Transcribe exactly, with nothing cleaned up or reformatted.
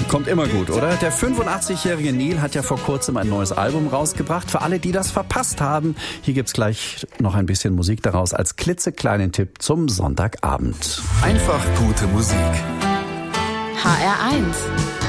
Kommt immer gut, oder? Der fünfundachtzig-jährige Neil hat ja vor kurzem ein neues Album rausgebracht. Für alle, die das verpasst haben, hier gibt's gleich noch ein bisschen Musik daraus als klitzekleinen Tipp zum Sonntagabend. Einfach gute Musik. H R eins